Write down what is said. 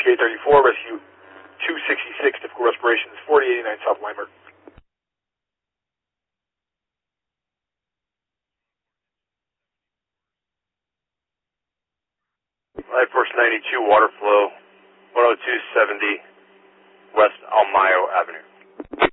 Rescue 834, Rescue 266, difficult respirations, 4089 South Lambert. Life Force 92, water flow, 10270 West Almayo Avenue.